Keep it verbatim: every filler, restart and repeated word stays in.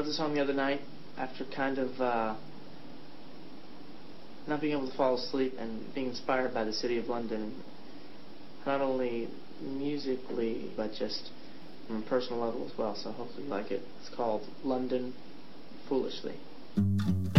the song the other night after kind of uh, not being able to fall asleep and being inspired by the city of London, not only musically but just on a personal level as well. So hopefully you like it. It's called London Foolishly.